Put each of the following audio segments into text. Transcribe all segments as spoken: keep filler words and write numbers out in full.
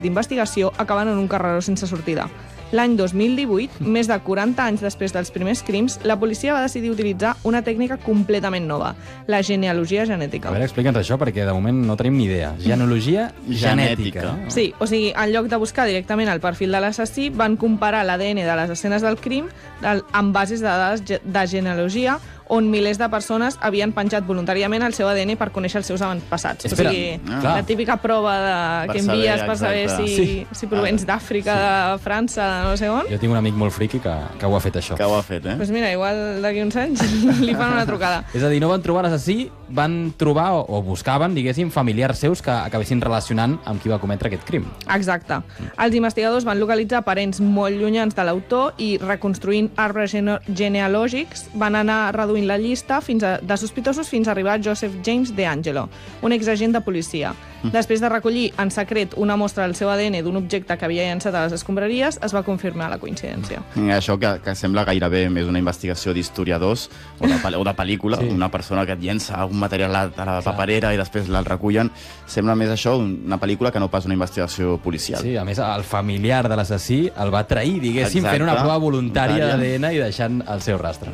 d'investigació acaben en un carreró sense sortida. L'any dos mil divuit, més de quaranta anys després dels primers crims, la policia va decidir utilitzar una tècnica completament nova, la genealogia genètica. A veure, explica'ns això, perquè de moment no tenim ni idea. Genealogia genètica. Genètica. Sí, o sigui, en lloc de buscar directament el perfil de l'assassí, van comparar l'A D N de les escenes del crim amb bases de dades de genealogia, on milers de persones havien penjat voluntàriament el seu A D N per conèixer els seus avantpassats. Espera, o sigui, ah. la típica prova de, Per que saber, envies per saber exacte. si, Sí. si provens d'Àfrica, de França, de no sé on. Jo tinc un amic molt friqui que, que ho ha fet, això. Que ho ha fet, eh? Doncs pues mira, igual d'aquí uns anys li fan una trucada. És a dir, no van trobar l'assassí, van trobar o, o buscaven, diguéssim, familiars seus que acabessin relacionant amb qui va cometre aquest crim. Exacte. Els investigadors van localitzar parents molt llunyans de l'autor i, reconstruint arbres gene genealògics, van anar reduint la llista fins a, de sospitosos fins a arribar a Joseph James DeAngelo, un exagent de policia. Després de recollir en secret una mostra del seu A D N d'un objecte que havia llançat a les escombraries, es va confirmar la coincidència. Això que, que sembla gairebé més una investigació d'historiadors o, de, o de pel·lícula, Sí. una persona que et llença un material a la paperera i després el recullen, sembla més això una pel·lícula que no pas una investigació policial. Sí, a més, el familiar de l'assassí el va trair, diguéssim, Exacte. fent una prova voluntària Voluntària. d'A D N i deixant el seu rastre.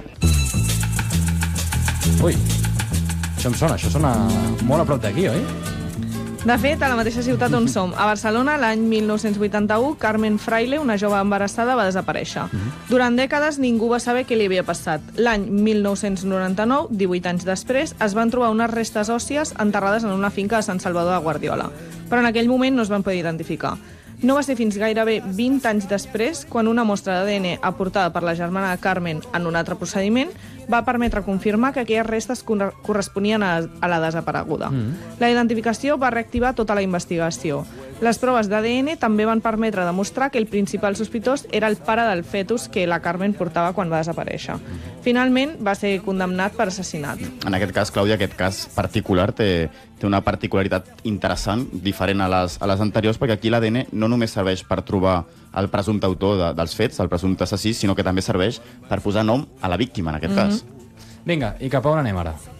Ui, això em sona, això sona molt a prop d'aquí, oi? De fet, a la mateixa ciutat on som, a Barcelona, l'any mil nou-cents vuitanta-u, Carmen Fraile, una jove embarassada, va desaparèixer. Durant dècades ningú va saber què li havia passat. L'any mil nou-cents noranta-nou, divuit anys després, es van trobar unes restes òssies enterrades en una finca de Sant Salvador de Guardiola. Però en aquell moment no es van poder identificar. No va ser fins gairebé vint anys després, quan una mostra d'A D N aportada per la germana de Carmen en un altre procediment va permetre confirmar que aquelles restes corresponien a, a la desapareguda. Mm. La identificació va reactivar tota la investigació. Les proves d'A D N també van permetre demostrar que el principal sospitós era el pare del fetus que la Carmen portava quan va desaparèixer. Finalment, va ser condemnat per assassinat. En aquest cas, Clàudia, aquest cas particular té, té una particularitat interessant, diferent a les, a les anteriors, perquè aquí l'A D N no només serveix per trobar el presumpte autor de, dels fets, el presumpte assassí, sinó que també serveix per posar nom a la víctima, en aquest mm-hmm. cas. Vinga, i cap a on anem ara?